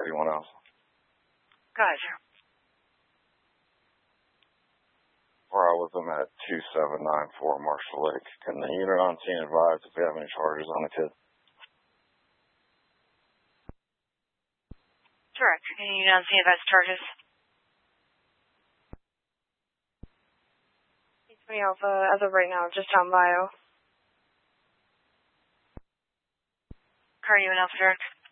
anyone else? Good. Where I was, I'm at 2794 Marshall Lake. Can the unit on scene advise if we have any charges on the kid? Correct. Can you not see advise charges? 20 Alpha, as of right now, just on bio. Car, you and Alpha Direct.